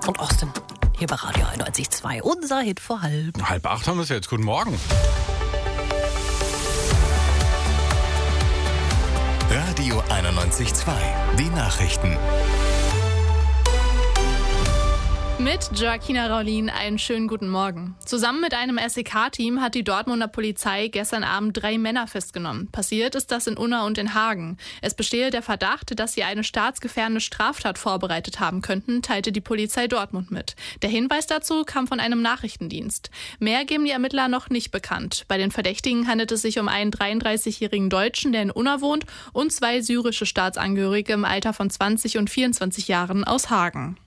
und Austin. Hier bei Radio 91.2, unser Hit vor halb. 7:30 haben wir es jetzt. Guten Morgen. Radio 91.2, die Nachrichten. Mit Joaquina Raulin einen schönen guten Morgen. Zusammen mit einem SEK-Team hat die Dortmunder Polizei gestern Abend 3 Männer festgenommen. Passiert ist das in Unna und in Hagen. Es bestehe der Verdacht, dass sie eine staatsgefährdende Straftat vorbereitet haben könnten, teilte die Polizei Dortmund mit. Der Hinweis dazu kam von einem Nachrichtendienst. Mehr geben die Ermittler noch nicht bekannt. Bei den Verdächtigen handelt es sich um einen 33-jährigen Deutschen, der in Unna wohnt, und 2 syrische Staatsangehörige im Alter von 20 und 24 Jahren aus Hagen.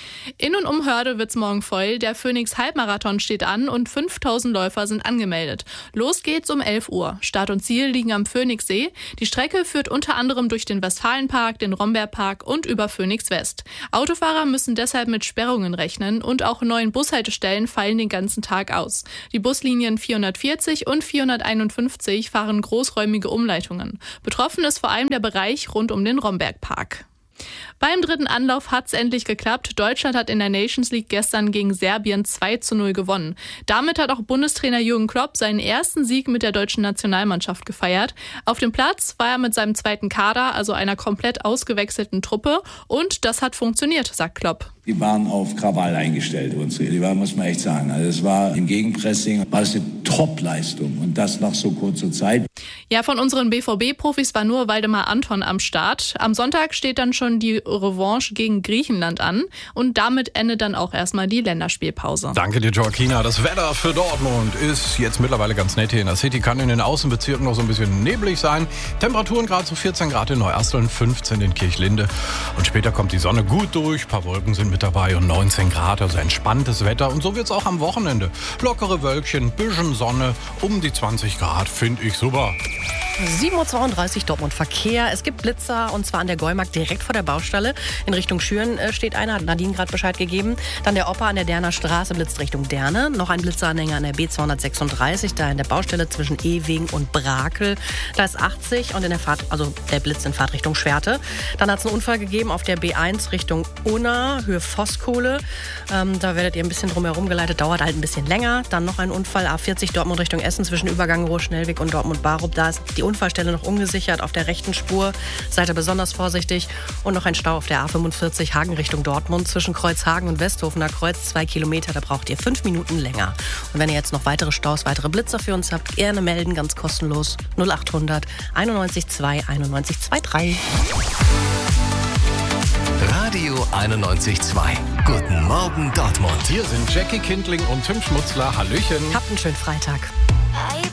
In und um Hörde wird's morgen voll. Der Phoenix-Halbmarathon steht an und 5000 Läufer sind angemeldet. Los geht's um 11 Uhr. Start und Ziel liegen am Phoenixsee. Die Strecke führt unter anderem durch den Westfalenpark, den Rombeerpark und über Phoenix West. Autofahrer müssen deshalb mit Sperrungen rechnen und auch 9 Bushaltestellen fallen den ganzen Tag aus. Die Buslinien 440 und 451 fahren großräumige Umleitungen. Betroffen ist vor allem der Bereich rund um den Rombergpark. Beim 3. Anlauf hat's endlich geklappt. Deutschland hat in der Nations League gestern gegen Serbien 2:0 gewonnen. Damit hat auch Bundestrainer Jürgen Klopp seinen ersten Sieg mit der deutschen Nationalmannschaft gefeiert. Auf dem Platz war er mit seinem zweiten Kader, also einer komplett ausgewechselten Truppe. Und das hat funktioniert, sagt Klopp. Die waren auf Krawall eingestellt, muss man echt sagen. Also es war im Gegenpressing, war es eine Top-Leistung und das nach so kurzer Zeit. Ja, von unseren BVB-Profis war nur Waldemar Anton am Start. Am Sonntag steht dann schon die Revanche gegen Griechenland an und damit endet dann auch erstmal die Länderspielpause. Danke dir, Joaquina. Das Wetter für Dortmund ist jetzt mittlerweile ganz nett hier in der City. Kann in den Außenbezirken noch so ein bisschen neblig sein. Temperaturen gerade so 14 Grad in Neuasteln, 15 in Kirchlinde. Und später kommt die Sonne gut durch. Ein paar Wolken sind mit dabei und 19 Grad, also entspanntes Wetter. Und so wird es auch am Wochenende. Lockere Wölkchen, bisschen Sonne, um die 20 Grad, finde ich super. 7:32 Uhr Dortmund Verkehr. Es gibt Blitzer und zwar an der Gäumark direkt vor der Baustelle. In Richtung Schüren steht einer, hat Nadine gerade Bescheid gegeben. Dann der Opa an der Derner Straße blitzt Richtung Derne. Noch ein Blitzeranhänger an der B236, da in der Baustelle zwischen Ewing und Brakel. Da ist 80 und in der Fahrt, also der Blitz in Fahrtrichtung Schwerte. Dann hat es einen Unfall gegeben auf der B1 Richtung Unna, Höhe Voskuhle. Da werdet ihr ein bisschen drumherum geleitet, dauert halt ein bisschen länger. Dann noch ein Unfall, A40 Dortmund Richtung Essen zwischen Übergang Rohr-Schnellweg und Dortmund-Barup. Da ist die Unfallstelle noch ungesichert auf der rechten Spur. Seid ihr besonders vorsichtig. Und noch ein Stau auf der A45 Hagen Richtung Dortmund zwischen Kreuzhagen und Westhofener Kreuz. 2 Kilometer, da braucht ihr 5 Minuten länger. Und wenn ihr jetzt noch weitere Staus, weitere Blitzer für uns habt, gerne melden, ganz kostenlos. 0800 91 2 91 23. Radio 91.2. Guten Morgen Dortmund. Hier sind Jackie Kindling und Tim Schmutzler. Hallöchen. Habt einen schönen Freitag.